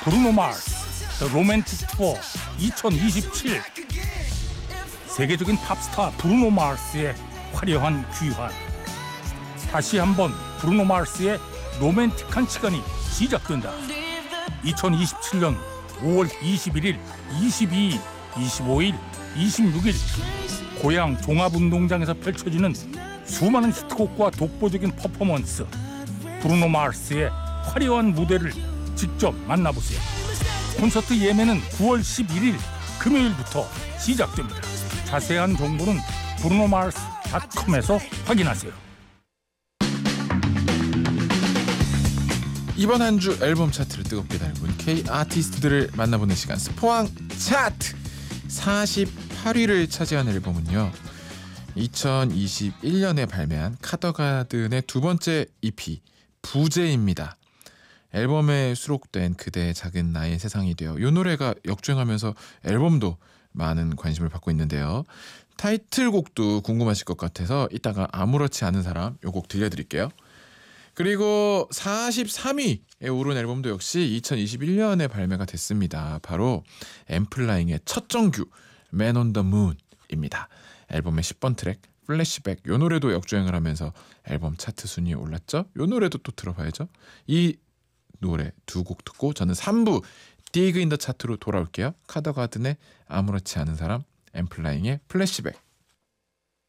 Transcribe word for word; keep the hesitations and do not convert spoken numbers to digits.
브루노 마스 The Romantic Tour 이천이십칠. 세계적인 팝스타 브루노 마스의 화려한 귀환. 다시 한번 브루노 마스의 로맨틱한 시간이 시작된다. 이천이십칠년 오월 이십일일, 이십이일, 이십오일, 이십육일 고향 종합운동장에서 펼쳐지는 수많은 히트곡과 독보적인 퍼포먼스. 브루노 마스의 화려한 무대를 직접 만나보세요. 콘서트 예매는 구월 십일일 금요일부터 시작됩니다. 자세한 정보는 브루노마스 닷컴에서 확인하세요. 이번 한 주 앨범 차트를 뜨겁게 달군 K 아티스트들을 만나보는 시간, 스포왕 차트. 사십팔위를 차지한 앨범은요, 이천이십일년에 발매한 카더가든의 두 번째 이피 부재입니다. 앨범에 수록된 그대의 작은 나의 세상이 되어, 이 노래가 역주행하면서 앨범도 많은 관심을 받고 있는데요. 타이틀곡도 궁금하실 것 같아서 이따가 아무렇지 않은 사람 요 곡 들려드릴게요. 그리고 사십삼위에 오른 앨범도 역시 이천이십일년에 발매가 됐습니다. 바로 엠플라잉의 첫 정규 Man on the Moon입니다. 앨범의 십번 트랙 플래시백, 요 노래도 역주행을 하면서 앨범 차트 순위에 올랐죠. 요 노래도 또 들어봐야죠. 이 노래 두 곡 듣고 저는 삼부 디그 인 더 차트로 돌아올게요. 카더가든의 아무렇지 않은 사람, 엠플라잉의 플래시백.